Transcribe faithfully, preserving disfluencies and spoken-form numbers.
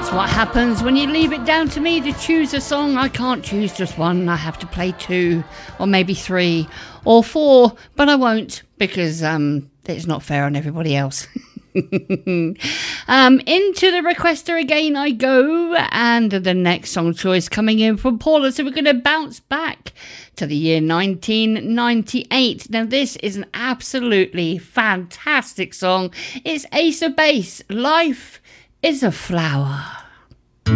What happens when you leave it down to me to choose a song? I can't choose just one. I have to play two, or maybe three, or four, but I won't because um, it's not fair on everybody else. um, into the requester again I go, and the next song choice coming in from Paula. So we're going to bounce back to the year nineteen ninety-eight. Now this is an absolutely fantastic song. It's Ace of Base, Life is a Flower.